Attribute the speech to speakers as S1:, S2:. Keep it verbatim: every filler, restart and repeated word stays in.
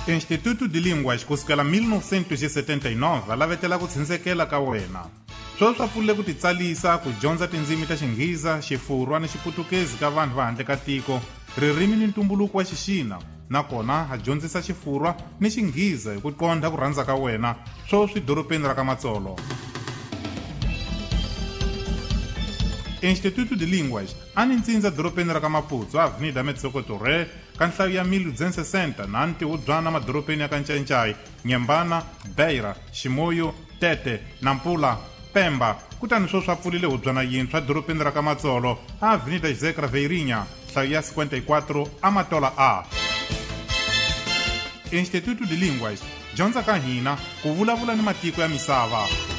S1: Instituto de Línguas kusukela mil novecentos e setenta e nove lavetela ku tshindzekela ka wena. Swo swa pfulile ku titsalisa ku dyondza tindzimi ta Xingheza, Xifurwa ni Xiputukezi ka vanhu va handle ka tiko, ririmi ni ntumbuluko wa Xixina. Nakona ha dyondzisa Xifurwa ni Xingheza hi ku qondha ku rhandza ka wena swo swi doropeni ra ka Matsolo. Instituto de Línguas a ni ntsindza doropeni ra ka Maputo, Avenida Metsokotoré, ka nhlayo ya mil duzentos e sessenta na ntiwodzana madoropeni ya ka Ncancai, Nyembana, Beira, Ximoyo, Tete, Nampula, Pemba. Kutani swo swa pfulile hubyana yintshwa doropeni ra ka Matsolo, Avenida José Craveirinha, nhlayo ya cinquenta e quatro, Amatola A. Instituto de Línguas, dyondza ka hina ku vulavula ni matiko ya misava.